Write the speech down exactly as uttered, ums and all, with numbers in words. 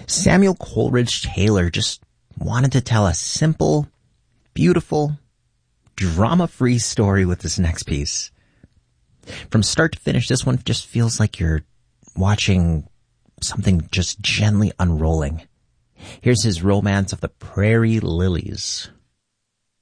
Samuel Coleridge Taylor just wanted to tell a simple, beautiful, drama-free story with this next piece. From start to finish, this one just feels like you're watching something just gently unrolling. Here's his Romance of the Prairie Lilies.